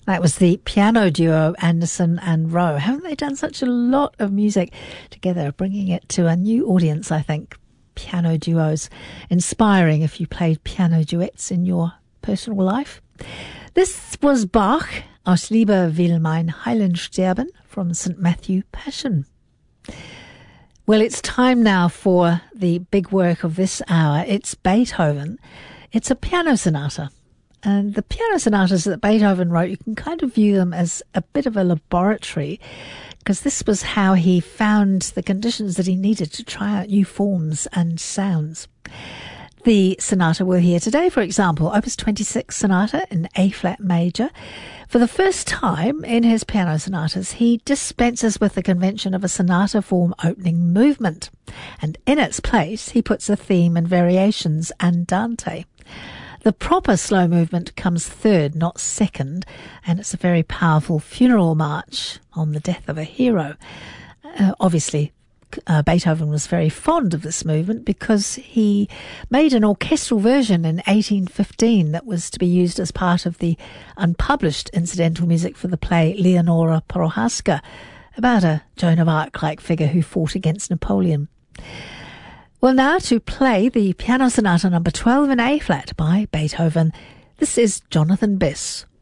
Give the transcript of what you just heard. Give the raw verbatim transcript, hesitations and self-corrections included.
That was the piano duo Anderson and Rowe. Haven't they done such a lot of music together, bringing it to a new audience, I think? Piano duos. Inspiring if you played piano duets in your personal life. This was Bach, Aus Liebe will mein Heiland sterben, from Saint Matthew Passion. Well, it's time now for the big work of this hour. It's Beethoven. It's a piano sonata. And the piano sonatas that Beethoven wrote, you can kind of view them as a bit of a laboratory, because this was how he found the conditions that he needed to try out new forms and sounds. The sonata we'll hear today, for example, Opus twenty-six Sonata in A-flat major. For the first time in his piano sonatas, he dispenses with the convention of a sonata form opening movement. And in its place, he puts a theme and variations andante. The proper slow movement comes third, not second, and it's a very powerful funeral march on the death of a hero. Uh, obviously, uh, Beethoven was very fond of this movement because he made an orchestral version in eighteen fifteen that was to be used as part of the unpublished incidental music for the play Leonora Prohaska, about a Joan of Arc-like figure who fought against Napoleon. Well, now to play the Piano Sonata number twelve in A-flat by Beethoven, this is Jonathan Bess.